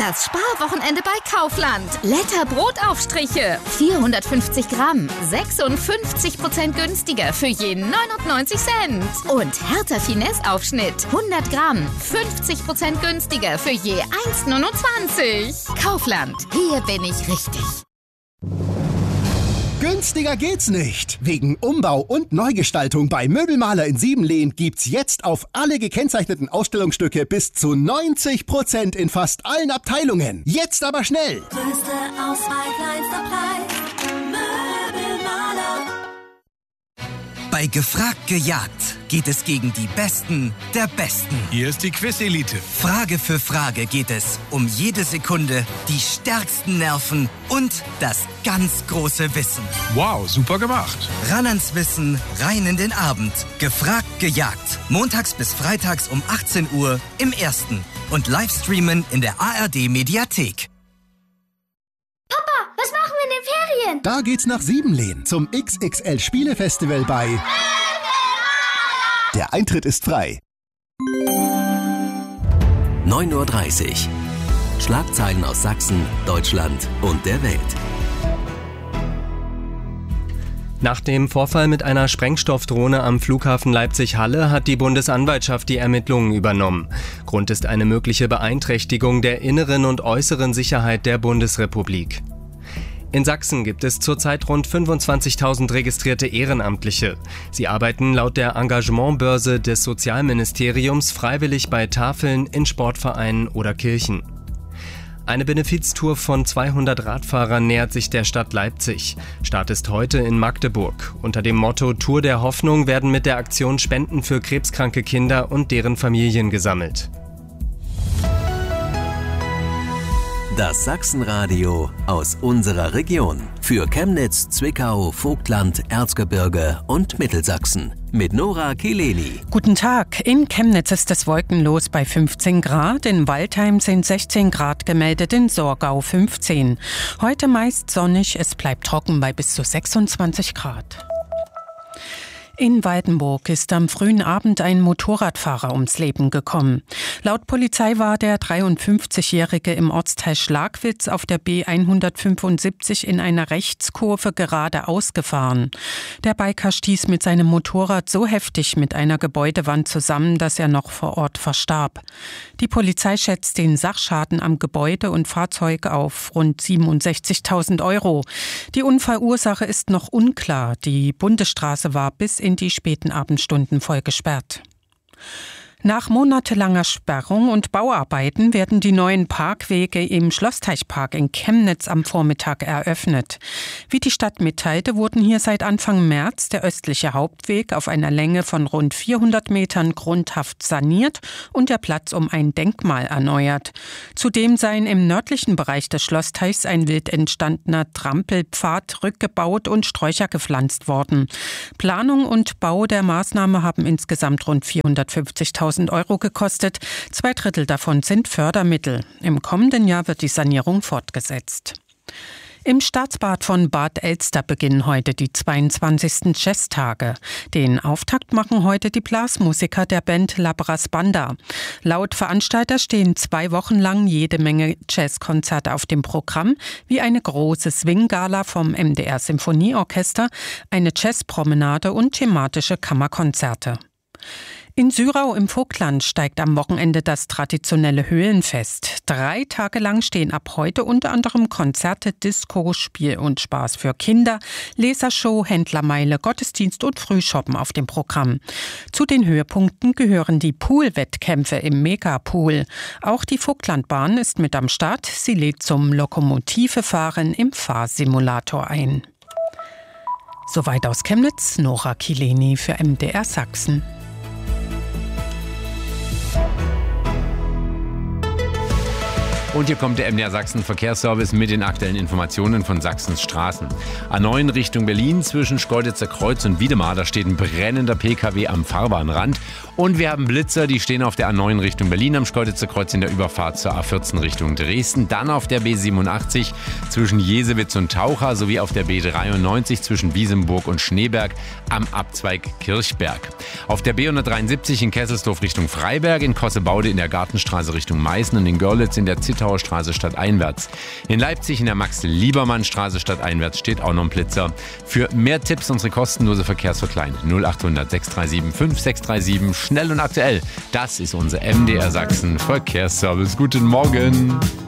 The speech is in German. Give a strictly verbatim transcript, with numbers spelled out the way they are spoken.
Das Sparwochenende bei Kaufland. Letter Brotaufstriche. vierhundertfünfzig Gramm. sechsundfünfzig Prozent günstiger für je neunundneunzig Cent. Und Hertha Finesse Aufschnitt. hundert Gramm. fünfzig Prozent günstiger für je eins Komma neunundzwanzig. Kaufland. Hier bin ich richtig. Günstiger geht's nicht. Wegen Umbau und Neugestaltung bei Möbelmaler in Siebenlehn gibt's jetzt auf alle gekennzeichneten Ausstellungsstücke bis zu neunzig Prozent in fast allen Abteilungen. Jetzt aber schnell. Größte Auswahl, kleinster Preis. Möbelmaler. Bei Gefragt gejagt geht es gegen die Besten der Besten. Hier ist die Quiz-Elite. Frage für Frage geht es um jede Sekunde, die stärksten Nerven und das ganz große Wissen. Wow, super gemacht. Ran ans Wissen, rein in den Abend. Gefragt gejagt. Montags bis freitags um achtzehn Uhr im Ersten. Und Livestreamen in der A R D-Mediathek. Papa, was machen wir in den Ferien? Da geht's nach Siebenlehn zum X X L-Spielefestival bei... Der Eintritt ist frei. neun Uhr dreißig. Schlagzeilen aus Sachsen, Deutschland und der Welt. Nach dem Vorfall mit einer Sprengstoffdrohne am Flughafen Leipzig-Halle hat die Bundesanwaltschaft die Ermittlungen übernommen. Grund ist eine mögliche Beeinträchtigung der inneren und äußeren Sicherheit der Bundesrepublik. In Sachsen gibt es zurzeit rund fünfundzwanzigtausend registrierte Ehrenamtliche. Sie arbeiten laut der Engagementbörse des Sozialministeriums freiwillig bei Tafeln, in Sportvereinen oder Kirchen. Eine Benefiztour von zweihundert Radfahrern nähert sich der Stadt Leipzig. Start ist heute in Magdeburg. Unter dem Motto Tour der Hoffnung werden mit der Aktion Spenden für krebskranke Kinder und deren Familien gesammelt. Das Sachsenradio aus unserer Region. Für Chemnitz, Zwickau, Vogtland, Erzgebirge und Mittelsachsen. Mit Nora Kileni. Guten Tag. In Chemnitz ist es wolkenlos bei fünfzehn Grad. In Waldheim sind sechzehn Grad gemeldet, in Sorgau fünfzehn. Heute meist sonnig, es bleibt trocken bei bis zu sechsundzwanzig Grad. In Waldenburg ist am frühen Abend ein Motorradfahrer ums Leben gekommen. Laut Polizei war der dreiundfünfzigjährige im Ortsteil Schlagwitz auf der B hundertfünfundsiebzig in einer Rechtskurve geradeaus gefahren. Der Biker stieß mit seinem Motorrad so heftig mit einer Gebäudewand zusammen, dass er noch vor Ort verstarb. Die Polizei schätzt den Sachschaden am Gebäude und Fahrzeug auf rund siebenundsechzigtausend Euro. Die Unfallursache ist noch unklar. Die Bundesstraße war bis in die späten Abendstunden voll gesperrt. Nach monatelanger Sperrung und Bauarbeiten werden die neuen Parkwege im Schlossteichpark in Chemnitz am Vormittag eröffnet. Wie die Stadt mitteilte, wurden hier seit Anfang März der östliche Hauptweg auf einer Länge von rund vierhundert Metern grundhaft saniert und der Platz um ein Denkmal erneuert. Zudem seien im nördlichen Bereich des Schlossteichs ein wild entstandener Trampelpfad rückgebaut und Sträucher gepflanzt worden. Planung und Bau der Maßnahme haben insgesamt rund vierhundertfünfzigtausend Euro gekostet. Zwei Drittel davon sind Fördermittel. Im kommenden Jahr wird die Sanierung fortgesetzt. Im Staatsbad von Bad Elster beginnen heute die zweiundzwanzigsten Jazztage. Den Auftakt machen heute die Blasmusiker der Band Labras Banda. Laut Veranstalter stehen zwei Wochen lang jede Menge Jazzkonzerte auf dem Programm, wie eine große Swing-Gala vom M D R Symphonieorchester, eine Jazzpromenade und thematische Kammerkonzerte. In Syrau im Vogtland steigt am Wochenende das traditionelle Höhlenfest. Drei Tage lang stehen ab heute unter anderem Konzerte, Disco, Spiel und Spaß für Kinder, Lasershow, Händlermeile, Gottesdienst und Frühshoppen auf dem Programm. Zu den Höhepunkten gehören die Poolwettkämpfe im Megapool. Auch die Vogtlandbahn ist mit am Start. Sie lädt zum Lokomotivefahren im Fahrsimulator ein. Soweit aus Chemnitz, Nora Kileni für M D R Sachsen. Und hier kommt der M D R Sachsen Verkehrsservice mit den aktuellen Informationen von Sachsens Straßen. A neun Richtung Berlin zwischen Schkeuditzer Kreuz und Wiedemar, da steht ein brennender P K W am Fahrbahnrand. Und wir haben Blitzer, die stehen auf der A neun Richtung Berlin am Schkeuditzer Kreuz in der Überfahrt zur A vierzehn Richtung Dresden. Dann auf der B siebenundachtzig zwischen Jesewitz und Taucha sowie auf der B dreiundneunzig zwischen Wiesenburg und Schneeberg am Abzweig Kirchberg. Auf der B hundertdreiundsiebzig in Kesselsdorf Richtung Freiberg, in Kossebaude in der Gartenstraße Richtung Meißen und in Görlitz in der Zittau Bildhauer Straße stadteinwärts. In Leipzig in der Max-Liebermann-Straße stadteinwärts steht auch noch ein Blitzer. Für mehr Tipps unsere kostenlose Verkehrsverklein null achthundert sechs drei sieben fünf sechs drei sieben. Schnell und aktuell. Das ist unser M D R Sachsen Verkehrsservice. Guten Morgen.